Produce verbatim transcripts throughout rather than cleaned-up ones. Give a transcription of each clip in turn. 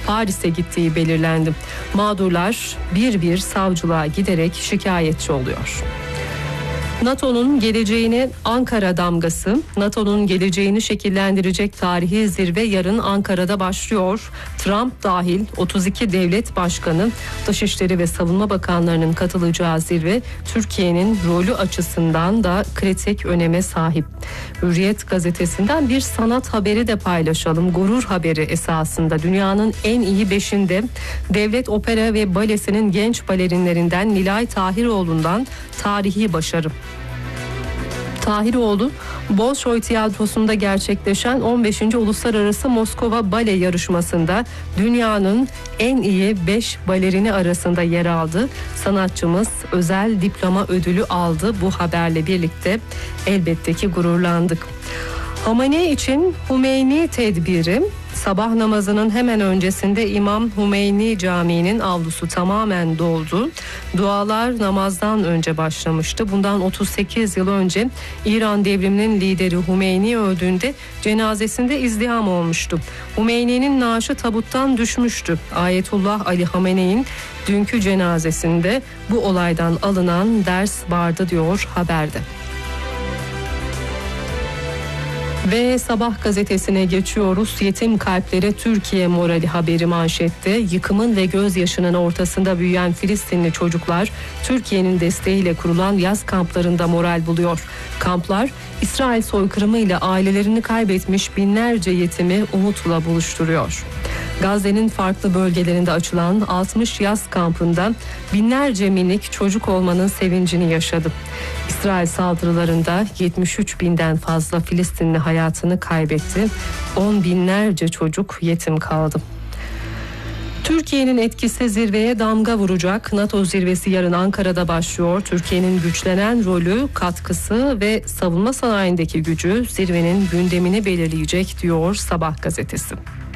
Paris'e gittiği belirlendi. Mağdurlar bir bir savcılığa giderek şikayetçi oluyor. NATO'nun geleceğine Ankara damgası. NATO'nun geleceğini şekillendirecek tarihi zirve yarın Ankara'da başlıyor. Trump dahil otuz iki devlet başkanı, Dışişleri ve Savunma Bakanlarının katılacağı zirve Türkiye'nin rolü açısından da kritik öneme sahip. Hürriyet gazetesinden bir sanat haberi de paylaşalım. Gurur haberi esasında. Dünyanın en iyi beşinde Devlet Opera ve Balesi'nin genç balerinlerinden Nilay Tahiroğlu'ndan tarihi başarı. Tahiroğlu, Bolşoy Tiyatrosu'nda gerçekleşen on beşinci Uluslararası Moskova Bale Yarışması'nda dünyanın en iyi beş balerini arasında yer aldı. Sanatçımız özel diploma ödülü aldı. Bu haberle birlikte elbette ki gururlandık. Hamani için Hümeyni tedbiri. Sabah namazının hemen öncesinde İmam Hümeyni Camii'nin avlusu tamamen doldu. Dualar namazdan önce başlamıştı. Bundan otuz sekiz yıl önce İran devriminin lideri Hümeyni öldüğünde cenazesinde izdiham olmuştu. Hümeyni'nin naaşı tabuttan düşmüştü. Ayetullah Ali Hamene'in dünkü cenazesinde bu olaydan alınan ders vardı diyor haberde. Ve Sabah gazetesine geçiyoruz. Yetim kalplere Türkiye morali haberi manşette. Yıkımın ve gözyaşının ortasında büyüyen Filistinli çocuklar Türkiye'nin desteğiyle kurulan yaz kamplarında moral buluyor. Kamplar İsrail soykırımıyla ailelerini kaybetmiş binlerce yetimi umutla buluşturuyor. Gazze'nin farklı bölgelerinde açılan altmış yaz kampında binlerce minik çocuk olmanın sevincini yaşadı. İsrail saldırılarında yetmiş üç binden fazla Filistinli hayatını kaybetti. On binlerce çocuk yetim kaldı. Türkiye'nin etkisi zirveye damga vuracak. NATO zirvesi yarın Ankara'da başlıyor. Türkiye'nin güçlenen rolü, katkısı ve savunma sanayindeki gücü zirvenin gündemini belirleyecek diyor Sabah gazetesi.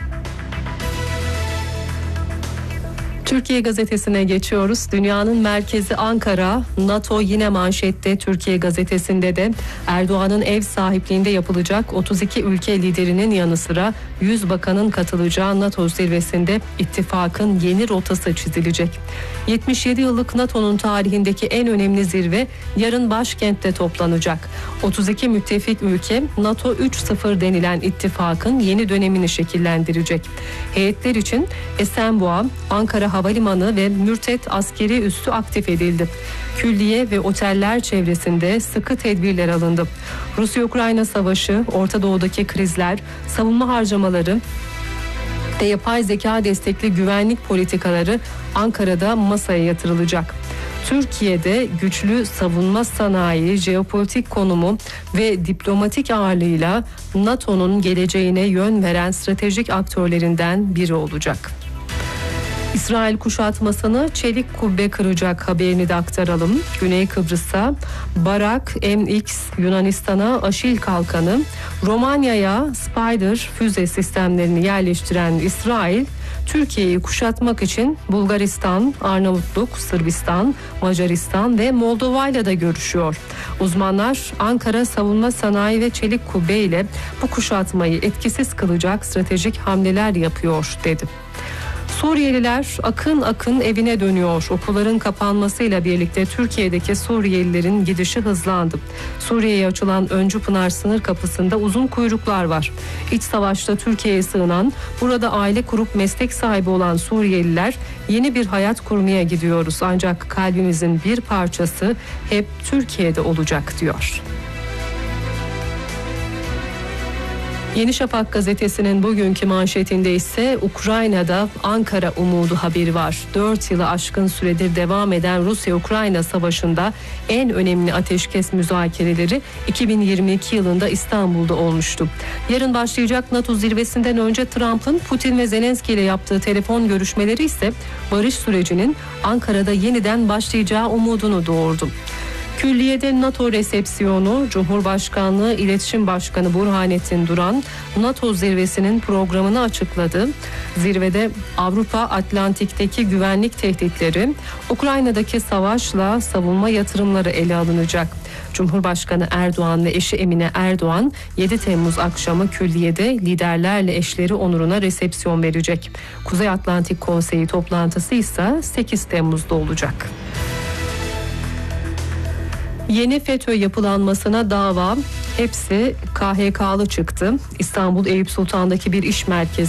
Türkiye gazetesine geçiyoruz. Dünyanın merkezi Ankara, NATO yine manşette. Türkiye gazetesinde de Erdoğan'ın ev sahipliğinde yapılacak otuz iki ülke liderinin yanı sıra yüz bakanın katılacağı NATO zirvesinde ittifakın yeni rotası çizilecek. yetmiş yedi yıllık NATO'nun tarihindeki en önemli zirve yarın başkentte toplanacak. otuz iki müttefik ülke NATO üç nokta sıfır denilen ittifakın yeni dönemini şekillendirecek. Heyetler için Esenboğa, Ankara Havalimanı ve Mürtet askeri üssü aktif edildi. Külliye ve oteller çevresinde sıkı tedbirler alındı. Rusya-Ukrayna savaşı, Orta Doğu'daki krizler, savunma harcamaları ve yapay zeka destekli güvenlik politikaları Ankara'da masaya yatırılacak. Türkiye'de güçlü savunma sanayi, jeopolitik konumu ve diplomatik ağırlığıyla NATO'nun geleceğine yön veren stratejik aktörlerinden biri olacak. İsrail kuşatmasını çelik kubbe kıracak haberini de aktaralım. Güney Kıbrıs'a Barak M X, Yunanistan'a Aşil kalkanı, Romanya'ya Spider füze sistemlerini yerleştiren İsrail, Türkiye'yi kuşatmak için Bulgaristan, Arnavutluk, Sırbistan, Macaristan ve Moldova'yla da görüşüyor. Uzmanlar Ankara savunma sanayi ve çelik kubbe ile bu kuşatmayı etkisiz kılacak stratejik hamleler yapıyor dedi. Suriyeliler akın akın evine dönüyor. Okulların kapanmasıyla birlikte Türkiye'deki Suriyelilerin gidişi hızlandı. Suriye'ye açılan Öncü Pınar sınır kapısında uzun kuyruklar var. İç savaşta Türkiye'ye sığınan, burada aile kurup meslek sahibi olan Suriyeliler yeni bir hayat kurmaya gidiyoruz. Ancak kalbimizin bir parçası hep Türkiye'de olacak diyor. Yeni Şafak gazetesinin bugünkü manşetinde ise Ukrayna'da Ankara umudu haberi var. dört yılı aşkın süredir devam eden Rusya-Ukrayna savaşında en önemli ateşkes müzakereleri iki bin yirmi iki yılında İstanbul'da olmuştu. Yarın başlayacak NATO zirvesinden önce Trump'ın Putin ve Zelenski ile yaptığı telefon görüşmeleri ise barış sürecinin Ankara'da yeniden başlayacağı umudunu doğurdu. Külliye'de NATO resepsiyonu, Cumhurbaşkanlığı İletişim Başkanı Burhanettin Duran NATO zirvesinin programını açıkladı. Zirvede Avrupa Atlantik'teki güvenlik tehditleri, Ukrayna'daki savaşla savunma yatırımları ele alınacak. Cumhurbaşkanı Erdoğan ve eşi Emine Erdoğan yedi Temmuz akşamı Külliye'de liderlerle eşleri onuruna resepsiyon verecek. Kuzey Atlantik Konseyi toplantısı ise sekiz Temmuz'da olacak. Yeni FETÖ yapılanmasına dava, hepsi K H K'lı çıktı. İstanbul Eyüp Sultan'daki bir iş merkezi